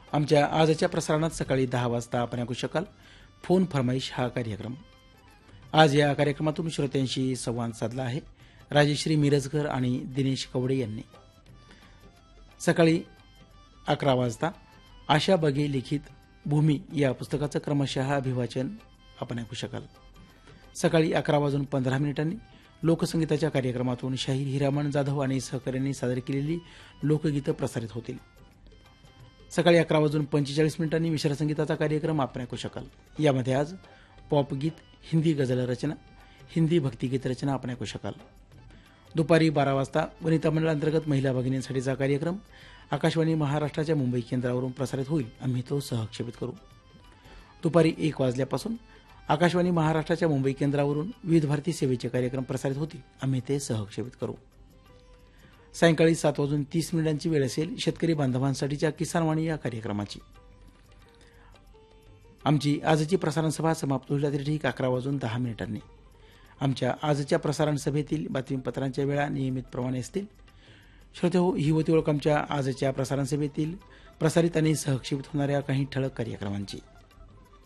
आमच्या आजच्या प्रसारणात सकाळी 10 वाजता आपण ऐकू शकाल फोन फरमाईश हा कार्यक्रम। आज या कार्यक्रमातून श्रोत्यांशी संवाद साधला आहे राजेश्री मिरजकर आणि दिनेश कवडे यांनी। सकाळी 11 वाजता आशा बगे लिखित भूमी या पुस्तकाचं क्रमशः अभिवाचन आपण ऐकू शकाल। सकाळी 11:15 लोकसंगीताच्या कार्यक्रमातून शाहीर हिरामण जाधव आणि सहकाऱ्यांनी सादर केलेली लोकगीतं प्रसारित होतील। सकाळी 11:45 मिश्रसंगीताचा कार्यक्रम आपण ऐकू शकाल। यामध्ये आज पॉप गीत, हिंदी गझल रचना, हिंदी भक्तिगीत रचना आपण ऐकू शकाल। दुपारी 12 वाजता वनिता मंडळांतर्गत महिला भगिनींसाठीचा कार्यक्रम आकाशवाणी महाराष्ट्राच्या मुंबई केंद्रावरून प्रसारित होईल, आम्ही तो सहक्षेपित करू। दुपारी 1 वाजल्यापासून आकाशवाणी महाराष्ट्राच्या मुंबई केंद्रावरून विविध भारती सेवेचे कार्यक्रम प्रसारित होतील, आम्ही ते सहक्षेपित करू। सायंकाळी 7:30 वेळ असेल शेतकरी बांधवांसाठीच्या किसानवाणी या कार्यक्रमाची। आमची आजची प्रसारण सभा समाप्त होईल ठीक 11:10 आमच्या आजच्या प्रसारण सभेतील बातमीपत्रांच्या वेळा नियमितप्रमाणे असतील। श्रोतेहो, ही होती ओळख आमच्या आजच्या प्रसारण सभेतील प्रसारित आणि सहक्षेपित होणाऱ्या काही ठळक कार्यक्रमांची।